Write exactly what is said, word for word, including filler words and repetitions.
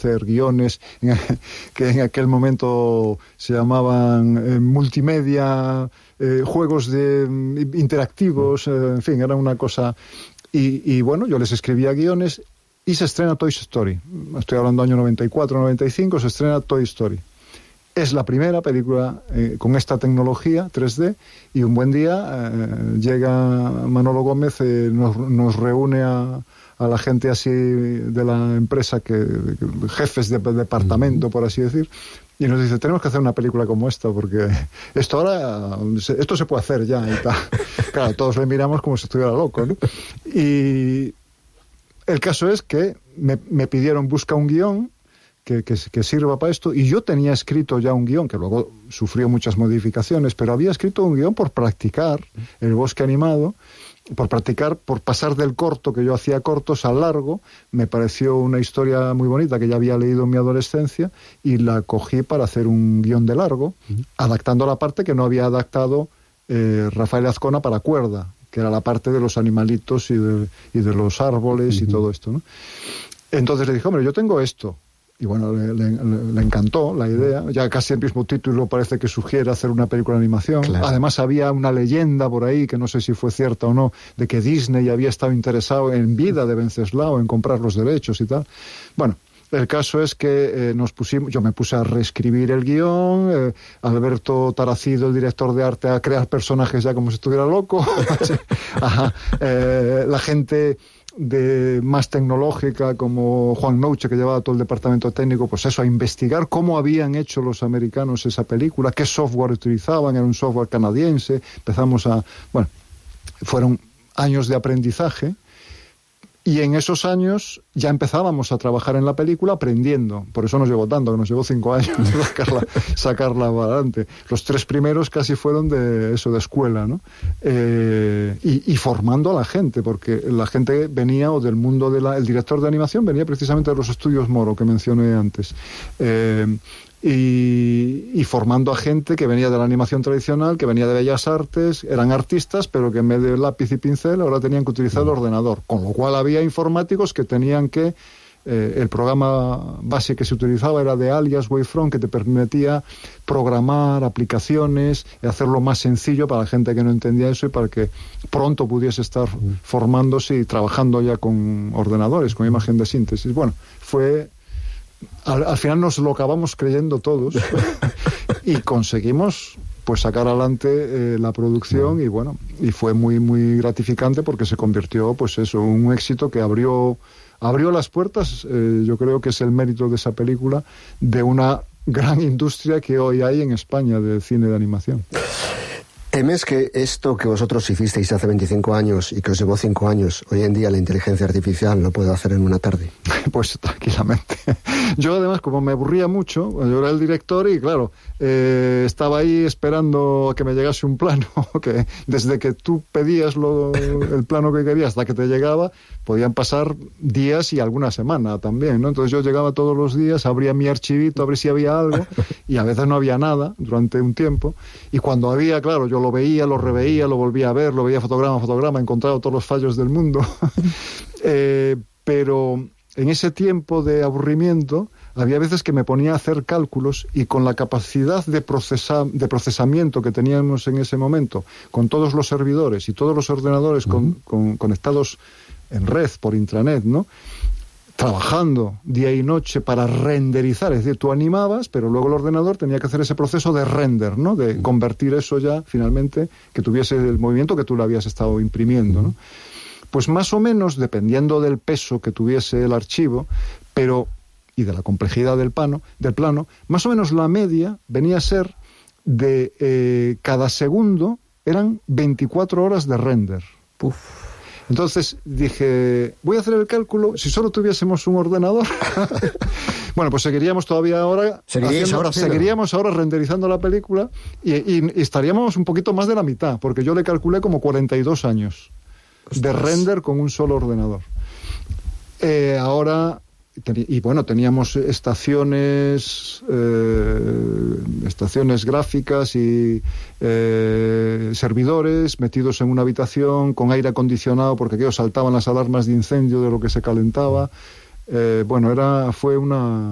hacer guiones en, que en aquel momento se llamaban eh, multimedia, eh, juegos de, interactivos, eh, en fin, era una cosa... Y, y bueno, yo les escribía guiones y se estrena Toy Story. Estoy hablando año noventa y cuatro, noventa y cinco, se estrena Toy Story. Es la primera película eh, con esta tecnología tres D, y un buen día eh, llega Manolo Gómez, eh, nos, nos reúne a, a la gente así de la empresa, que, que jefes de, de departamento, por así decir, y nos dice, tenemos que hacer una película como esta, porque esto ahora, esto se puede hacer ya y tal. Claro, todos le miramos como si estuviera loco, ¿no? Y el caso es que me, me pidieron, busca un guión Que, que, que sirva para esto, y yo tenía escrito ya un guión que luego sufrió muchas modificaciones, pero había escrito un guión por practicar el bosque animado, por practicar, por pasar del corto, que yo hacía cortos, al largo. Me pareció una historia muy bonita que ya había leído en mi adolescencia, y la cogí para hacer un guión de largo, uh-huh. adaptando la parte que no había adaptado eh, Rafael Azcona para cuerda, que era la parte de los animalitos y de, y de los árboles, uh-huh. y todo esto, ¿no? Entonces le dije, hombre, yo tengo esto. Y bueno, le, le, le encantó la idea. Ya casi el mismo título parece que sugiere hacer una película de animación. Claro. Además había una leyenda por ahí, que no sé si fue cierta o no, de que Disney había estado interesado en vida de Venceslao, en comprar los derechos y tal. Bueno, el caso es que eh, nos pusimos, yo me puse a reescribir el guión, eh, Alberto Taracido, el director de arte, a crear personajes ya como si estuviera loco. Ajá. Eh, la gente de más tecnológica, como Juan Nouche, que llevaba todo el departamento técnico, pues eso, a investigar cómo habían hecho los americanos esa película, qué software utilizaban, era un software canadiense. Empezamos a... Bueno, fueron años de aprendizaje, y en esos años ya empezábamos a trabajar en la película aprendiendo. Por eso nos llevó tanto, que nos llevó cinco años sacarla, sacarla adelante. Los tres primeros casi fueron de eso, de escuela, ¿no? Eh, y, y formando a la gente, porque la gente venía o del mundo de la... El director de animación venía precisamente de los estudios Moro, que mencioné antes. Eh, Y, y formando a gente que venía de la animación tradicional, que venía de Bellas Artes, eran artistas, pero que en vez de lápiz y pincel ahora tenían que utilizar el ordenador, con lo cual había informáticos que tenían que... Eh, el programa base que se utilizaba era de Alias Wavefront, que te permitía programar aplicaciones y hacerlo más sencillo para la gente que no entendía eso, y para que pronto pudiese estar formándose y trabajando ya con ordenadores, con imagen de síntesis. Bueno, fue... Al, al final nos lo acabamos creyendo todos y conseguimos pues sacar adelante eh, la producción, y bueno, y fue muy muy gratificante, porque se convirtió pues eso, un éxito que abrió abrió las puertas, eh, yo creo que es el mérito de esa película, de una gran industria que hoy hay en España de cine de animación. ¿Temes que esto que vosotros hicisteis hace veinticinco años y que os llevó cinco años, hoy en día la inteligencia artificial lo puede hacer en una tarde? Pues tranquilamente. Yo además, como me aburría mucho, yo era el director y claro, eh, estaba ahí esperando a que me llegase un plano, que desde que tú pedías lo, el plano que querías hasta que te llegaba, podían pasar días y alguna semana también, ¿no? Entonces yo llegaba todos los días, abría mi archivito, a ver si había algo, y a veces no había nada durante un tiempo, y cuando había, claro, yo lo veía, lo reveía, lo volvía a ver, lo veía fotograma a fotograma, encontraba todos los fallos del mundo. eh, pero en ese tiempo de aburrimiento había veces que me ponía a hacer cálculos, y con la capacidad de, procesa, de procesamiento que teníamos en ese momento, con todos los servidores y todos los ordenadores con, uh-huh. con, conectados en red por intranet, ¿no?, trabajando día y noche para renderizar, es decir, tú animabas, pero luego el ordenador tenía que hacer ese proceso de render, ¿no?, de convertir eso ya finalmente, que tuviese el movimiento que tú le habías estado imprimiendo, ¿no? Pues más o menos, dependiendo del peso que tuviese el archivo, pero y de la complejidad del plano, del plano, más o menos la media venía a ser de eh, cada segundo eran veinticuatro horas de render. Uf. Entonces dije, voy a hacer el cálculo, si solo tuviésemos un ordenador. Bueno, pues seguiríamos todavía ahora, haciendo, ahora seguiríamos ahora renderizando la película, y, y, y estaríamos un poquito más de la mitad, porque yo le calculé como cuarenta y dos años de render con un solo ordenador. Eh, ahora, y bueno, teníamos estaciones, eh, estaciones gráficas y eh, servidores metidos en una habitación con aire acondicionado, porque aquello saltaban las alarmas de incendio de lo que se calentaba. Eh, bueno, era, fue una...